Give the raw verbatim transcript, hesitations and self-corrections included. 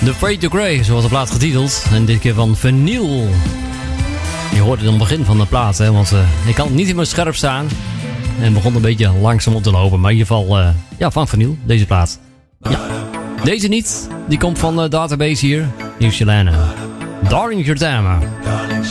The Fade to Grey, zoals de plaat getiteld. En dit keer van Vinyl. Je hoort het aan het begin van de plaat, hè, want uh, ik kan niet helemaal scherp staan. En begon een beetje langzaam op te lopen. Maar in ieder geval, uh, ja, van Vinyl, deze plaat. Ja, deze niet. Die komt van de database hier. Nieuw-Zeeland. Darling Jordana.